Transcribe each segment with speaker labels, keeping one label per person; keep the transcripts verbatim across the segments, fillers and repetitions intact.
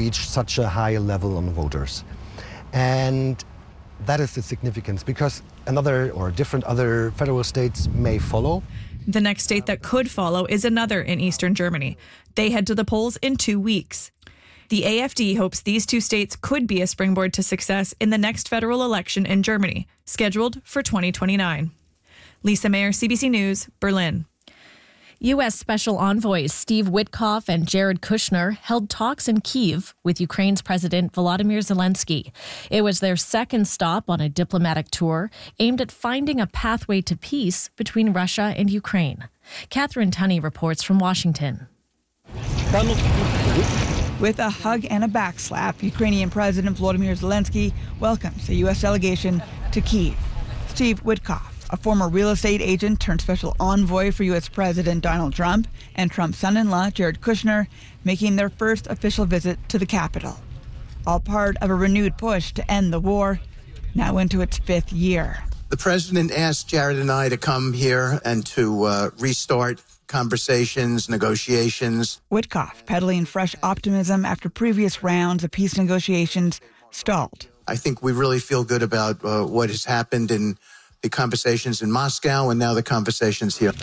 Speaker 1: reach such a high level on voters. And that is the significance, because another or different other federal states may follow.
Speaker 2: The next state that could follow is another in eastern Germany. They head to the polls in two weeks. The A F D hopes these two states could be a springboard to success in the next federal election in Germany, scheduled for twenty twenty-nine. Lisa Mayer, C B C News, Berlin.
Speaker 3: U S. Special Envoys Steve Witkoff and Jared Kushner held talks in Kyiv with Ukraine's President Volodymyr Zelensky. It was their second stop on a diplomatic tour aimed at finding a pathway to peace between Russia and Ukraine. Catherine Tunney reports from Washington.
Speaker 4: With a hug and a backslap, Ukrainian President Volodymyr Zelensky welcomes the U S delegation to Kyiv. Steve Witkoff, a former real estate agent turned special envoy for U S. President Donald Trump, and Trump's son-in-law, Jared Kushner, making their first official visit to the capital. All part of a renewed push to end the war, now into its fifth year.
Speaker 5: The president asked Jared and I to come here and to uh, restart conversations, negotiations.
Speaker 4: Witkoff peddling fresh optimism after previous rounds of peace negotiations stalled.
Speaker 5: I think we really feel good about uh, what has happened in the conversations in Moscow and now the conversations here.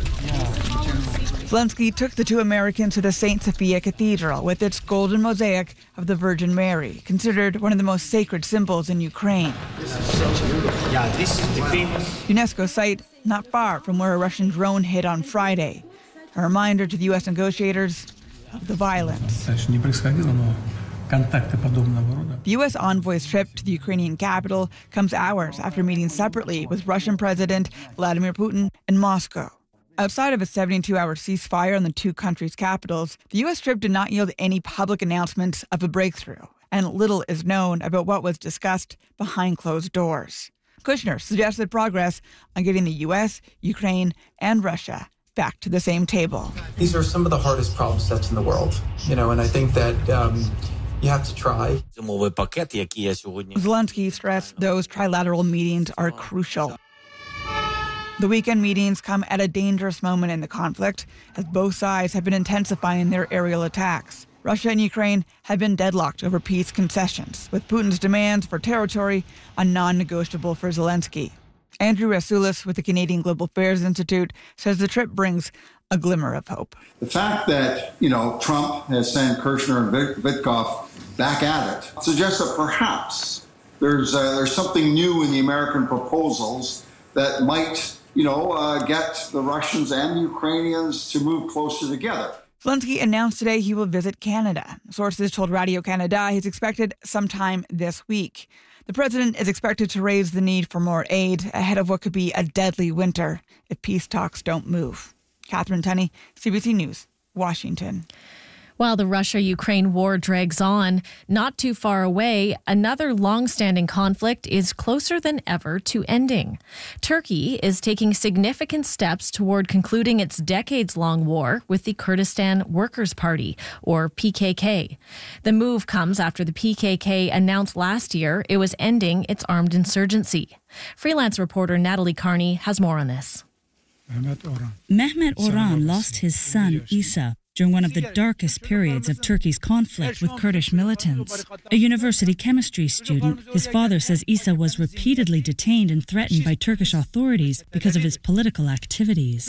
Speaker 4: Zelensky took the two Americans to the Saint Sophia Cathedral with its golden mosaic of the Virgin Mary, considered one of the most sacred symbols in Ukraine.
Speaker 6: Yeah, this is the famous
Speaker 4: UNESCO site not far from where a Russian drone hit on Friday. A reminder to the U S negotiators of the violence. The U S envoy's trip to the Ukrainian capital comes hours after meeting separately with Russian President Vladimir Putin in Moscow. Outside of a seventy-two hour ceasefire on the two countries' capitals, the U S trip did not yield any public announcements of a breakthrough, and little is known about what was discussed behind closed doors. Kushner suggested progress on getting the U S, Ukraine, and Russia back to the same table.
Speaker 7: These are some of the hardest problem sets in the world, you know, and I think that um, you have to try.
Speaker 4: Zelensky stressed those trilateral meetings are crucial. The weekend meetings come at a dangerous moment in the conflict, as both sides have been intensifying their aerial attacks. Russia and Ukraine have been deadlocked over peace concessions, with Putin's demands for territory a non-negotiable for Zelensky. Andrew Rasulis with the Canadian Global Affairs Institute says the trip brings a glimmer of hope.
Speaker 8: The fact that, you know, Trump has sent Kushner and Witkoff back at it suggests that perhaps there's uh, there's something new in the American proposals that might, you know, uh, get the Russians and the Ukrainians to move closer together.
Speaker 4: Zelensky announced today he will visit Canada. Sources told Radio-Canada he's expected sometime this week. The president is expected to raise the need for more aid ahead of what could be a deadly winter if peace talks don't move. Catherine Tunney, C B C News, Washington.
Speaker 3: While the Russia-Ukraine war drags on, not too far away, another long-standing conflict is closer than ever to ending. Turkey is taking significant steps toward concluding its decades-long war with the Kurdistan Workers' Party, or P K K. The move comes after the P K K announced last year it was ending its armed insurgency. Freelance reporter Natalie Carney has more on this.
Speaker 9: Mehmet Orhan lost his son, Isa, during one of the darkest periods of Turkey's conflict with Kurdish militants. A university chemistry student, his father says Isa was repeatedly detained and threatened by Turkish authorities because of his political activities.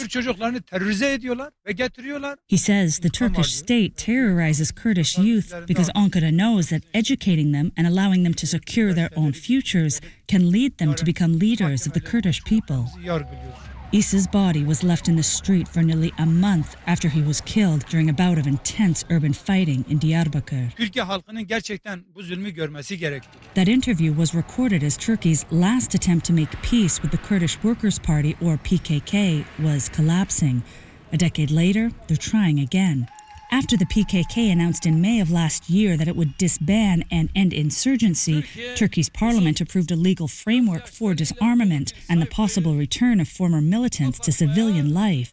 Speaker 9: He says the Turkish state terrorizes Kurdish youth because Ankara knows that educating them and allowing them to secure their own futures can lead them to become leaders of the Kurdish people. Isa's body was left in the street for nearly a month after he was killed during a bout of intense urban fighting in Diyarbakir. That interview was recorded as Turkey's last attempt to make peace with the Kurdish Workers' Party, or P K K, was collapsing. A decade later, they're trying again. After the P K K announced in May of last year that it would disband and end insurgency, Turkey's parliament approved a legal framework for disarmament and the possible return of former militants to civilian life.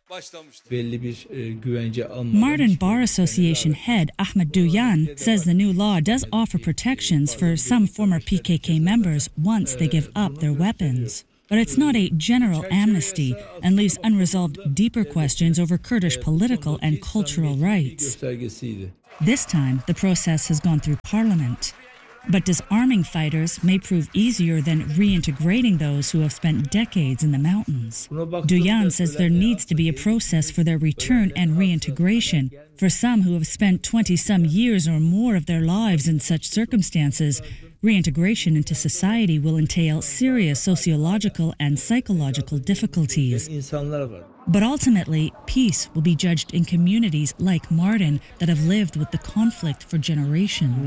Speaker 9: Mardin Bar Association head Ahmed Duyan says the new law does offer protections for some former P K K members once they give up their weapons. But it's not a general amnesty and leaves unresolved deeper questions over Kurdish political and cultural rights. This time, the process has gone through Parliament. But disarming fighters may prove easier than reintegrating those who have spent decades in the mountains. Duyan says there needs to be a process for their return and reintegration. For some who have spent twenty-some years or more of their lives in such circumstances, reintegration into society will entail serious sociological and psychological difficulties. But ultimately, peace will be judged in communities like Mardin that have lived with the conflict for generations.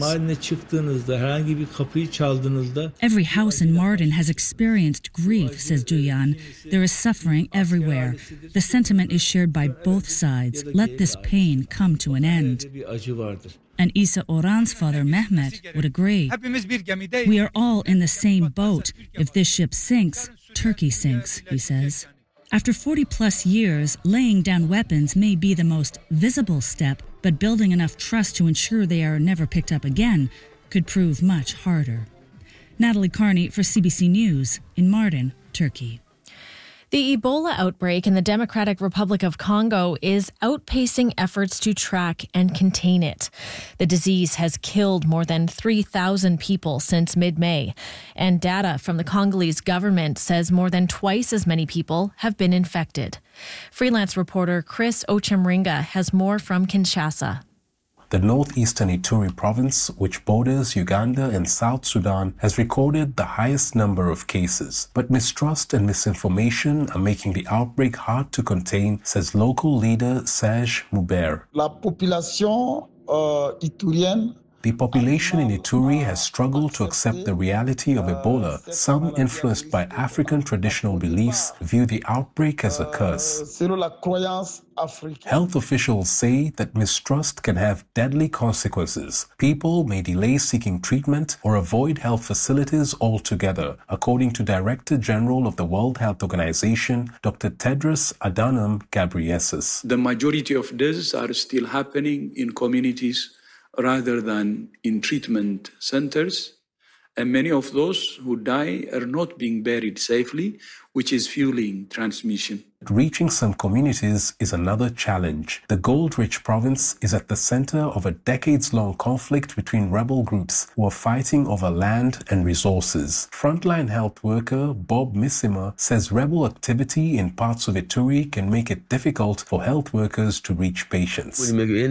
Speaker 9: Every house in Mardin has experienced grief, says Duyan. There is suffering everywhere. The sentiment is shared by both sides. Let this pain come to an end. And Isa Oran's father, Mehmet, would agree. We are all in the same boat. If this ship sinks, Turkey sinks, he says. After forty plus years, laying down weapons may be the most visible step, but building enough trust to ensure they are never picked up again could prove much harder. Natalie Carney for C B C News in Mardin, Turkey.
Speaker 3: The Ebola outbreak in the Democratic Republic of Congo is outpacing efforts to track and contain it. The disease has killed more than three thousand people since mid-May, and data from the Congolese government says more than twice as many people have been infected. Freelance reporter Chris Ochemringa has more from Kinshasa.
Speaker 10: The northeastern Ituri province, which borders Uganda and South Sudan, has recorded the highest number of cases. But mistrust and misinformation are making the outbreak hard to contain, says local leader Serge Moubert.
Speaker 11: La population uh, iturienne
Speaker 10: The population in Ituri has struggled to accept the reality of Ebola. Some, influenced by African traditional beliefs, view the outbreak as a curse. Health officials say that mistrust can have deadly consequences. People may delay seeking treatment or avoid health facilities altogether, according to Director General of the World Health Organization, Doctor Tedros Adhanom Ghebreyesus.
Speaker 12: The majority of deaths are still happening in communities rather than in treatment centers, and many of those who die are not being buried safely, which is fueling transmission.
Speaker 10: Reaching some communities is another challenge. The gold-rich province is at the center of a decades-long conflict between rebel groups who are fighting over land and resources. Frontline health worker Bob Missima says rebel activity in parts of Ituri can make it difficult for health workers to reach patients. He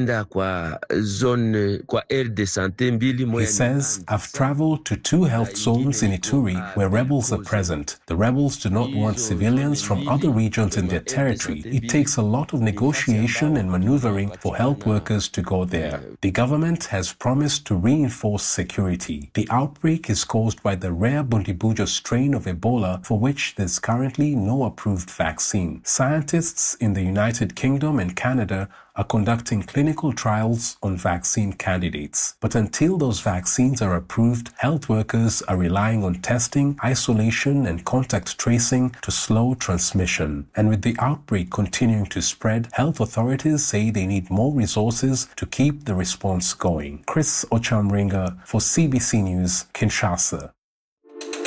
Speaker 10: says, I've traveled to two health zones in Ituri where rebels are present. The rebels do not want civilians from other regions in their territory. It takes a lot of negotiation and maneuvering for health workers to go there. The government has promised to reinforce security. The outbreak is caused by the rare Bundibujo strain of Ebola, for which there's currently no approved vaccine. Scientists in the United Kingdom and Canada are conducting clinical trials on vaccine candidates. But until those vaccines are approved, health workers are relying on testing, isolation, and contact tracing to slow transmission. And with the outbreak continuing to spread, health authorities say they need more resources to keep the response going. Chris Ochemringa for C B C News, Kinshasa.